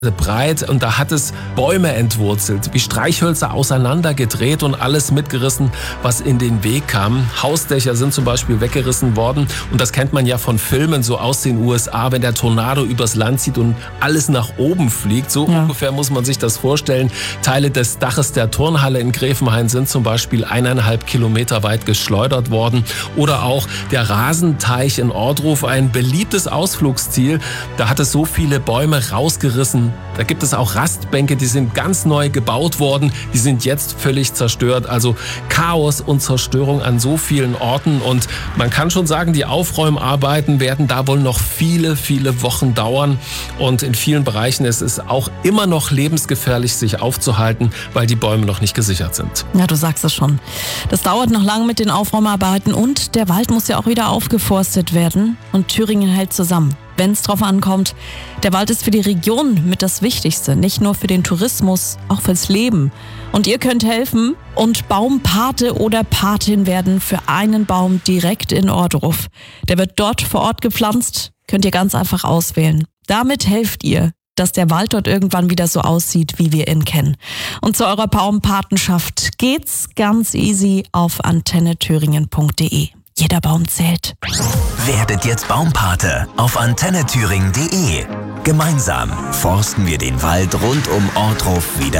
breit und da hat es Bäume entwurzelt, wie Streichhölzer auseinandergedreht und alles mitgerissen, was in den Weg kam. Hausdächer sind zum Beispiel weggerissen worden und das kennt man ja von Filmen so aus den USA, wenn der Tornado übers Land zieht und alles nach oben fliegt. So ungefähr muss man sich das vorstellen. Teile des Daches der Turnhalle in Gräfenhain sind zum Beispiel 1,5 Kilometer weit geschleudert worden. Oder auch der Rasenteich in Ohrdruf, ein beliebtes Ausflugsziel. Da hat es so viele Bäume rausgerissen. Da gibt es auch Rastbänke, die sind ganz neu gebaut worden. Die sind jetzt völlig zerstört. Also Chaos und Zerstörung an so vielen Orten. Und man kann schon sagen, die Aufräumarbeiten werden da wohl noch viele, viele Wochen dauern. Und in vielen Bereichen ist es auch immer noch lebensgefährlich, sich aufzuhalten, weil die Bäume noch nicht gesichert sind. Ja, du sagst es schon. Das dauert noch lange mit den Aufräumarbeiten und der Wald muss ja auch wieder aufgeforstet werden. Und Thüringen hält zusammen. Wenn es drauf ankommt, der Wald ist für die Region mit das Wichtigste, nicht nur für den Tourismus, auch fürs Leben. Und ihr könnt helfen und Baumpate oder Patin werden für einen Baum direkt in Ohrdruf. Der wird dort vor Ort gepflanzt, könnt ihr ganz einfach auswählen. Damit helft ihr, dass der Wald dort irgendwann wieder so aussieht, wie wir ihn kennen. Und zu eurer Baumpatenschaft geht's ganz easy auf antennethüringen.de. Jeder Baum zählt. Werdet jetzt Baumpate auf antennethüringen.de. Gemeinsam forsten wir den Wald rund um Ohrdruf wieder